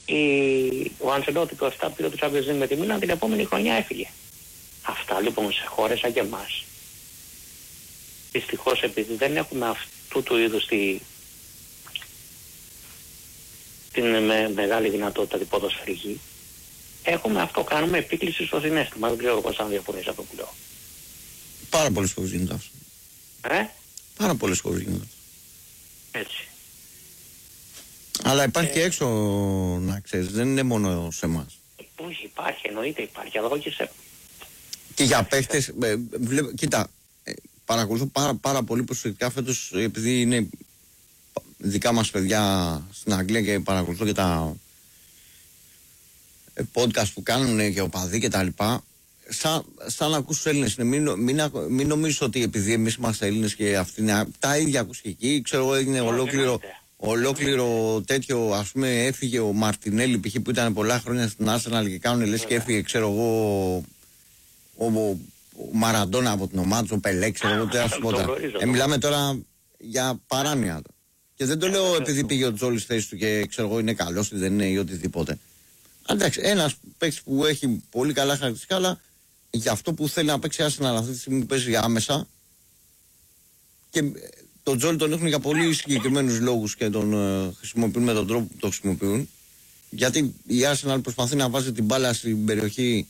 ο Αντσελότη του 7 πήρε το Champions League με τη Μίλαν, την επόμενη χρονιά έφυγε. Αυτά λοιπόν σε χώρες σαν και εμάς, δυστυχώς επειδή δεν έχουμε αυτού του είδους την μεγάλη δυνατότητα την ποδοσφαιρική, έχουμε αυτό, κάνουμε επίκληση στο συναίσθημα. Δεν ξέρω πώς αν διαφωνείς αυτό που λέω. Πάρα πολλές χώρες γίνεται αυτό. Πάρα πολλές χώρες γίνεται αυτό. Έτσι. Αλλά υπάρχει και έξω, να ξέρεις, δεν είναι μόνο σε εμάς. Όχι, υπάρχει, εννοείται υπάρχει, αλλά όχι σε... Και για παίχτες, κοίτα, παρακολουθώ πάρα πολύ προσεκτικά φέτος, επειδή είναι δικά μας παιδιά στην Αγγλία και παρακολουθώ και τα podcast που κάνουν και οπαδοί και τα λοιπά. Σαν να ακούς τους Έλληνες, μην νομίζεις ότι επειδή εμείς είμαστε Έλληνες και αυτοί είναι τα ίδια ακούς και εκεί, ξέρω εγώ έγινε ολόκληρο τέτοιο, ας πούμε έφυγε ο Μαρτινέλη π.χ. που ήταν πολλά χρόνια στην Arsenal και κάνουν λες και έφυγε ξέρω εγώ ο Μαραντόνα από την ομάδα του, ο Πελέ, ξέρω εγώ τι μιλάμε τώρα για παράνοια. Και δεν το λέω επειδή πήγε ο Τζόλης στη θέση του και ξέρω εγώ είναι καλός ή δεν είναι ή οτιδήποτε. Εντάξει, ένας παίκτης που έχει πολύ καλά χαρακτηριστικά, αλλά για αυτό που θέλει να παίξει Arsenal αυτή τη στιγμή που παίζει άμεσα και τον Τζόλι τον έχουν για πολύ συγκεκριμένους λόγους και τον χρησιμοποιούν με τον τρόπο που το χρησιμοποιούν, γιατί η Arsenal προσπαθεί να βάζει την μπάλα στην περιοχή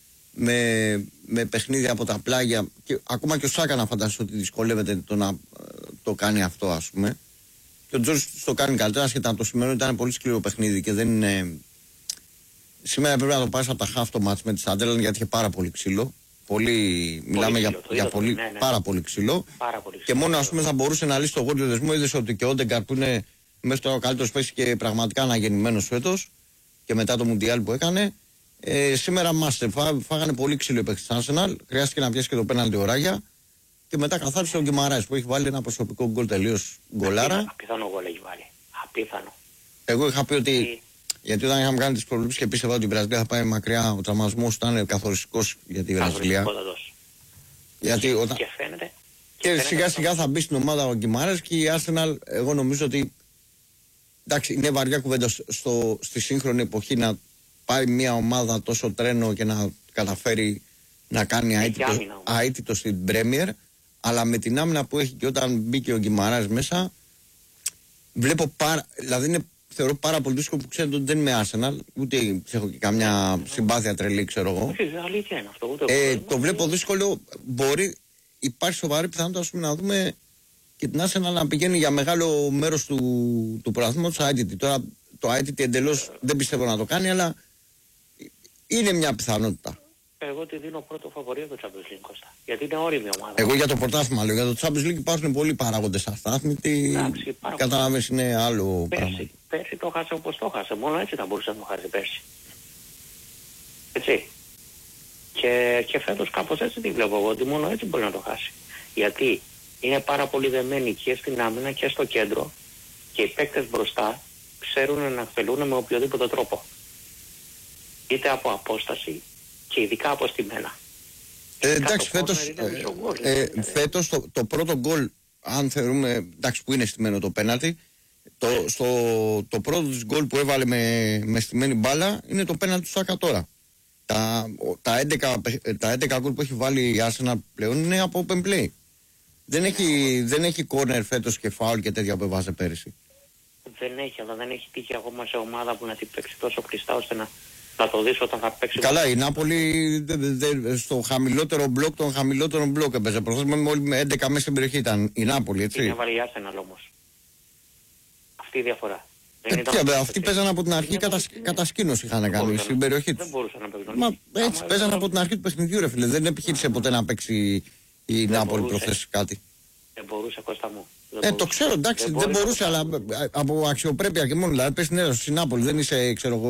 με παιχνίδια από τα πλάγια και ακόμα και ο Σάκα να φανταστεί ότι δυσκολεύεται το να το κάνει αυτό, ας πούμε, και ο Τζόλι το κάνει καλύτερα, ασχετά από το σημερινό ήταν πολύ σκληρό παιχνίδι και δεν είναι. Σήμερα πρέπει να το πάρεις από τα half το match με τη Sunderland γιατί είχε πάρα πολύ ξύλο. Μιλάμε για πάρα πολύ ξύλο. Και μόνο ας πούμε θα μπορούσε να λύσει το γόντιο δεσμό. Είδες ότι και ο Όντεγκαρ που είναι μέσα τώρα ο καλύτερος παίκτης και πραγματικά αναγεννημένος φέτος και μετά το Μουντιάλ που έκανε. Σήμερα φάγανε πολύ ξύλο οι παίκτες της Arsenal. Χρειάστηκε να πιάσει και το πέναλτι ο Ράγια. Και μετά καθάρισε ο Γκιμαράης που έχει βάλει ένα προσωπικό γκολ τελείως γκολάρα. Απίθανο γκολ έχει βάλει. Απίθανο. Εγώ είχα πει ότι. Γιατί όταν είχαμε κάνει τις προβλήψεις και πίστευα ότι η Βραζιλία θα πάει μακριά, ο τραυματισμός ήταν καθοριστικός για τη Βραζιλία. Γιατί όταν. Και σιγά σιγά θα μπει στην ομάδα ο Γκιμάρες και η Arsenal, εγώ νομίζω ότι. Εντάξει, είναι βαριά κουβέντα στη σύγχρονη εποχή να πάει μια ομάδα τόσο τρένο και να καταφέρει να κάνει αίτητο στην Premier. Αλλά με την άμυνα που έχει και όταν μπήκε ο Γκιμάρες μέσα, βλέπω δηλαδή είναι. Θεωρώ πάρα πολύ δύσκολο που ξέρετε ότι δεν είμαι Arsenal, ούτε έχω και καμιά συμπάθεια τρελή, ξέρω εγώ. Αλήθεια είναι αυτό. Το βλέπω δύσκολο. Υπάρχει σοβαρή πιθανότητα να δούμε και την Arsenal να πηγαίνει για μεγάλο μέρος του πρωταθλήματος αίτητη. Τώρα το αίτητη εντελώς δεν πιστεύω να το κάνει, αλλά είναι μια πιθανότητα. Εγώ τη δίνω πρώτο φαβορί το Champions League, Κώστα. Γιατί είναι όριμη ομάδα. Εγώ για το πρωτάθλημα λέω. Για το Champions League υπάρχουν πολλοί παράγοντες αστάθμητοι. Καταλάβες, είναι άλλο πράγμα. Πέρσι το χάσε όπως το χάσε. Μόνο έτσι θα μπορούσε να το χάσει πέρσι. Έτσι. Και φέτος κάπως έτσι την βλέπω εγώ. Ότι μόνο έτσι μπορεί να το χάσει. Γιατί είναι πάρα πολύ δεμένοι και στην άμυνα και στο κέντρο. Και οι παίκτες μπροστά ξέρουν να εκτελούν με οποιοδήποτε τρόπο. Είτε από απόσταση. Και ειδικά αποστημένα. Εντάξει, φέτος το πρώτο γκολ, αν θεωρούμε, εντάξει που είναι στημένο το πέναλτι, το πρώτο της γκολ που έβαλε με στημένη μπάλα είναι το πέναλτι του Σάκα τώρα. Τα 11 γκολ που έχει βάλει η Arsenal πλέον είναι από open play. Δεν έχει corner φέτος και foul και τέτοια που έβαζε πέρυσι. Δεν έχει, αλλά δεν έχει τύχει ακόμα σε ομάδα που να την παίξει τόσο κλειστά ώστε να το δεις όταν θα παίξει. Καλά, η Νάπολη στο χαμηλότερο μπλοκ των χαμηλότερων μπλοκ έπαιζε. Προχθές με 11 μέσα στην περιοχή ήταν η Νάπολη, έτσι. Είναι βάλει η Arsenal όμως. Αυτή η διαφορά. Αυτοί παίζαν από την αρχή κατασκήνωση είχαν κάνει στην περιοχή τους. Δεν μπορούσαν να παίξουν. Έτσι παίζαν από την αρχή του παιχνιδιού, ρε φίλε. Δεν επιχείρησε ποτέ να παίξει η Νάπολη προχθές κάτι. Δεν μπορούσε, Κώστα μου. Το ξέρω, εντάξει, δεν μπορούσε, αλλά από αξιοπρέπεια και μόνο. Δηλαδή πες την έρευνα στην Νάπολη, δεν είσαι, ξέρω εγώ,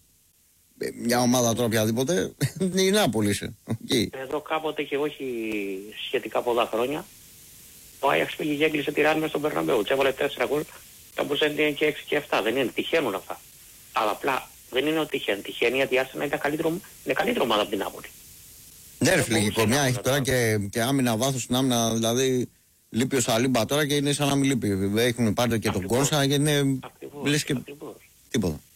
μια ομάδα τώρα οποιαδήποτε, η Νάπολη είσαι. Εδώ κάποτε και όχι σχετικά πολλά χρόνια, ο Άγιαξ πήγε και έκλεισε τη Ρεάλ μες στον Μπερναμπέου. Και έβαλε 4 γκολ, κάπως είναι και 6 και 7. Δεν είναι, τυχαίνουν αυτά. Αλλά απλά δεν είναι ότι τυχαίνει, γιατί η Arsenal είναι καλύτερη ομάδα από την Νάπολη. Ναι, ρε φίλε, η Κορμιά έχει τώρα και άμυνα βάθος στην άμυνα, δηλαδή λείπει ο Σαλίμπα τώρα και είναι σαν να μην λείπει. Έχουν πάρει και τον Κόνσα και είναι. Λες και τίποτα.